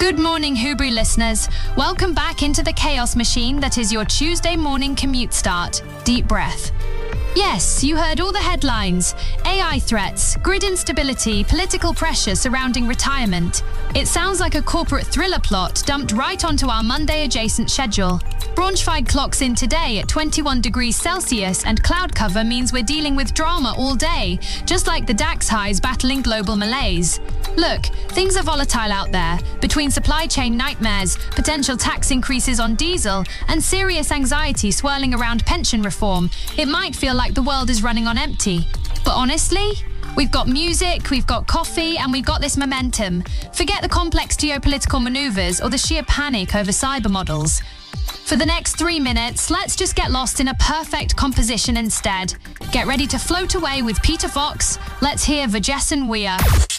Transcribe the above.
Good morning, Hubri listeners. Welcome back into the chaos machine that is your Tuesday morning commute start. Deep breath. Yes, you heard all the headlines. AI threats, grid instability, political pressure surrounding retirement. It sounds like a corporate thriller plot dumped right onto our Monday-adjacent schedule. Braunschweig clocks in today at 21 degrees Celsius, and cloud cover means we're dealing with drama all day, just like the DAX highs battling global malaise. Look, things are volatile out there. Between supply chain nightmares, potential tax increases on diesel, and serious anxiety swirling around pension reform, it might feel like the world is running on empty. But honestly, we've got music, we've got coffee, and we've got this momentum. Forget the complex geopolitical maneuvers or the sheer panic over cyber models. For the next 3 minutes, let's just get lost in a perfect composition instead. Get ready to float away with Peter Fox. Let's hear Vajesan Weir.